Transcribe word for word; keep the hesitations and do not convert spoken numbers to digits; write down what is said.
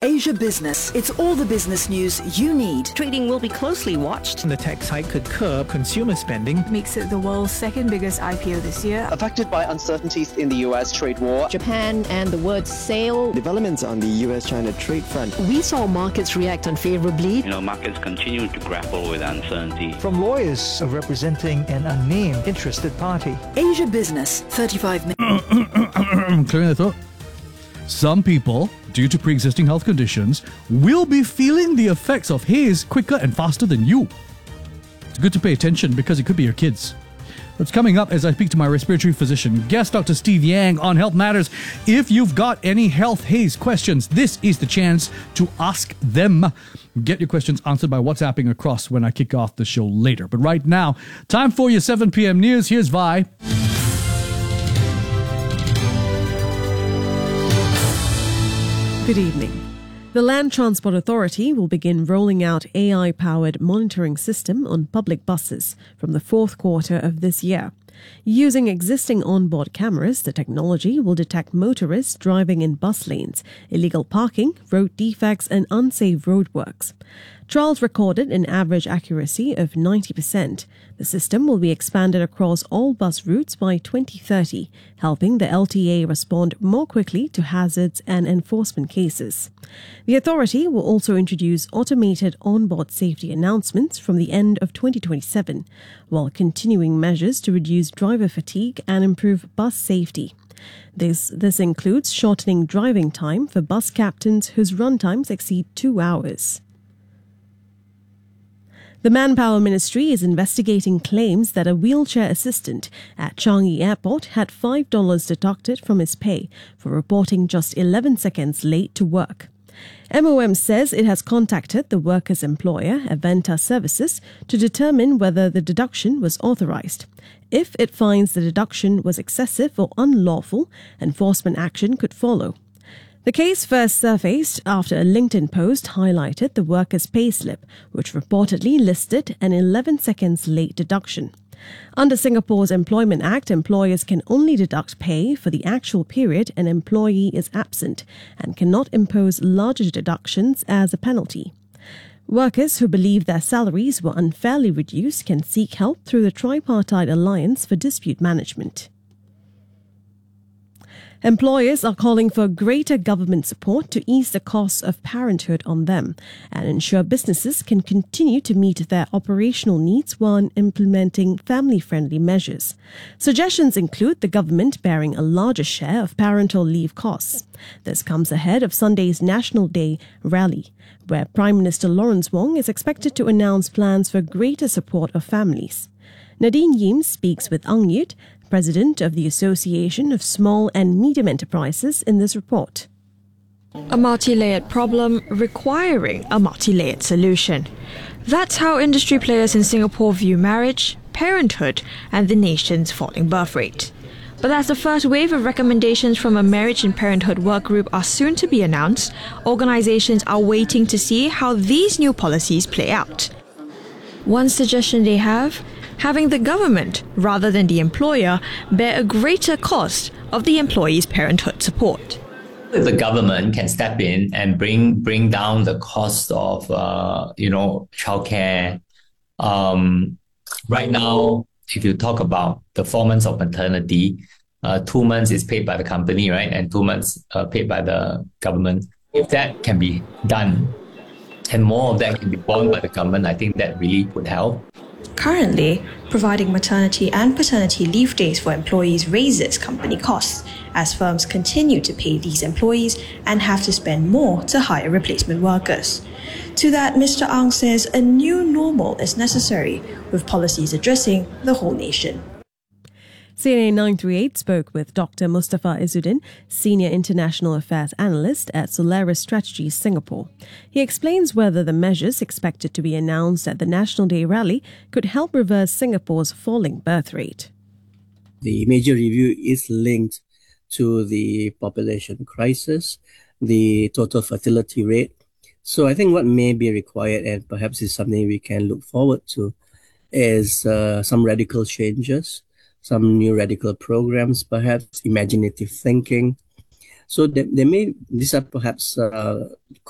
Asia Business. It's all the business news you need. Trading will be closely watched. The tax hike could curb consumer spending. Makes it the world's second biggest I P O this year. Affected by uncertainties in the U S trade war. Japan and the word sale. Developments on the U S China trade front. We saw markets react unfavorably. You know, markets continue to grapple with uncertainty. From lawyers representing an unnamed interested party. Asia Business, thirty-five minutes. Clearing the throat. Some people, due to pre-existing health conditions, will be feeling the effects of haze quicker and faster than you. It's good to pay attention because it could be your kids. What's coming up as I speak to my respiratory physician, guest Doctor Steve Yang on Health Matters. If you've got any health haze questions, this is the chance to ask them. Get your questions answered by WhatsApping across when I kick off the show later. But right now, time for your seven p.m. news. Here's Vi. Good evening. The Land Transport Authority will begin rolling out A I-powered monitoring system on public buses from the fourth quarter of this year. Using existing onboard cameras, the technology will detect motorists driving in bus lanes, illegal parking, road defects, and unsafe roadworks. Trials recorded an average accuracy of ninety percent. The system will be expanded across all bus routes by twenty thirty, helping the L T A respond more quickly to hazards and enforcement cases. The authority will also introduce automated onboard safety announcements from the end of twenty twenty-seven, while continuing measures to reduce driver fatigue and improve bus safety. This, this includes shortening driving time for bus captains whose run times exceed two hours. The Manpower Ministry is investigating claims that a wheelchair assistant at Changi Airport had five dollars deducted from his pay for reporting just eleven seconds late to work. M O M says it has contacted the worker's employer, Aventa Services, to determine whether the deduction was authorized. If it finds the deduction was excessive or unlawful, enforcement action could follow. The case first surfaced after a LinkedIn post highlighted the worker's payslip, which reportedly listed an eleven seconds late deduction. Under Singapore's Employment Act, employers can only deduct pay for the actual period an employee is absent and cannot impose larger deductions as a penalty. Workers who believe their salaries were unfairly reduced can seek help through the Tripartite Alliance for Dispute Management. Employers are calling for greater government support to ease the costs of parenthood on them and ensure businesses can continue to meet their operational needs while implementing family-friendly measures. Suggestions include the government bearing a larger share of parental leave costs. This comes ahead of Sunday's National Day rally, where Prime Minister Lawrence Wong is expected to announce plans for greater support of families. Nadine Yim speaks with Ang Yut, President of the Association of Small and Medium Enterprises, in this report. A multi-layered problem requiring a multi-layered solution. That's how industry players in Singapore view marriage, parenthood, and the nation's falling birth rate. But as the first wave of recommendations from a marriage and parenthood work group are soon to be announced, organizations are waiting to see how these new policies play out. One suggestion they have: having the government, rather than the employer, bear a greater cost of the employee's parenthood support. If the government can step in and bring bring down the cost of uh, you know childcare, um, right now, if you talk about the four months of maternity, uh, two months is paid by the company, right, and two months uh, paid by the government. If that can be done, and more of that can be borne by the government, I think that really would help. Currently, providing maternity and paternity leave days for employees raises company costs, as firms continue to pay these employees and have to spend more to hire replacement workers. To that, Mister Ang says a new normal is necessary, with policies addressing the whole nation. C N A nine three eight spoke with Doctor Mustafa Izzuddin, Senior International Affairs Analyst at Solaris Strategies Singapore. He explains whether the measures expected to be announced at the National Day rally could help reverse Singapore's falling birth rate. The major review is linked to the population crisis, the total fertility rate. So I think what may be required, and perhaps is something we can look forward to, is uh, some radical changes, some new radical programs, perhaps imaginative thinking. So they, they may, these are perhaps uh,